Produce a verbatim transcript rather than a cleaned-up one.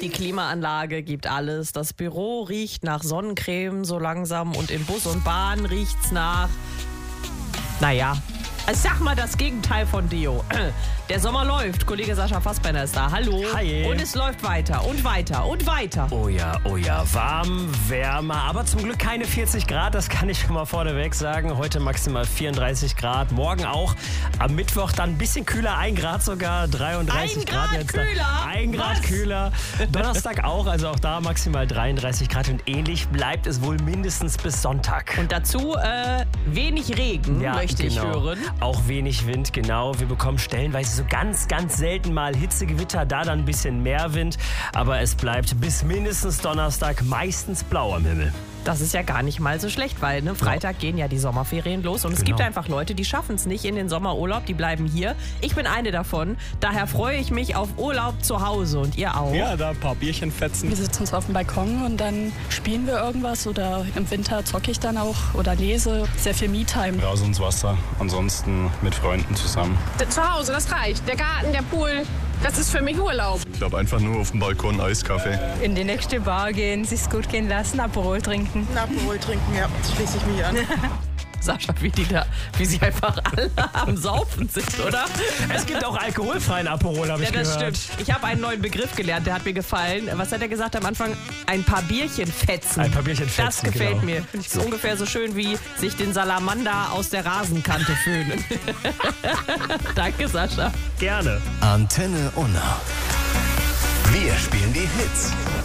Die Klimaanlage gibt alles. Das Büro riecht nach Sonnencreme so langsam und in Bus und Bahn riecht's nach, naja, ich sag mal das Gegenteil von Deo. Der Sommer läuft. Kollege Sascha Fassbender ist da. Hallo. Hi. Und es läuft weiter und weiter und weiter. Oh ja, oh ja, warm, wärmer, aber zum Glück keine vierzig Grad, das kann ich schon mal vorneweg sagen. Heute maximal vierunddreißig Grad, morgen auch. Am Mittwoch dann ein bisschen kühler, ein Grad sogar, dreiunddreißig Ein Grad. Grad jetzt kühler? Ein Grad Was? kühler. Donnerstag auch, also auch da maximal dreiunddreißig Grad und ähnlich bleibt es wohl mindestens bis Sonntag. Und dazu äh, wenig Regen, Ja, möchte ich genau. hören. Auch wenig Wind, genau. Wir bekommen stellenweise so ganz, ganz selten mal Hitzegewitter, da dann ein bisschen mehr Wind. Aber es bleibt bis mindestens Donnerstag meistens blau am Himmel. Das ist ja gar nicht mal so schlecht, weil ne, Freitag gehen ja die Sommerferien los und es Genau. gibt einfach Leute, die schaffen es nicht in den Sommerurlaub, die bleiben hier. Ich bin eine davon, daher freue ich mich auf Urlaub zu Hause und ihr auch. Ja, da ein paar Bierchen fetzen. Wir sitzen uns auf dem Balkon und dann spielen wir irgendwas oder im Winter zocke ich dann auch oder lese. Sehr viel Me-Time. Raus ins Wasser, ansonsten mit Freunden zusammen. Zu Hause, das reicht. Der Garten, der Pool, das ist für mich Urlaub. Ich glaube einfach nur auf dem Balkon Eiskaffee. In die nächste Bar gehen, sich's gut gehen lassen, Aperol trinken. Aperol trinken, ja, schließe ich mich an. Sascha, wie die da, wie sie einfach alle am Saufen sind, oder? Es gibt auch alkoholfreien Aperol, habe ich Ja, das gehört. stimmt. Ich habe einen neuen Begriff gelernt, der hat mir gefallen. Was hat er gesagt am Anfang? Ein paar Bierchen fetzen. Ein paar Bierchen fetzen, Das gefällt genau. mir. Das ist ungefähr so schön wie sich den Salamander aus der Rasenkante föhnen. Danke, Sascha. Gerne. Antenne Unna. Wir spielen die Hits.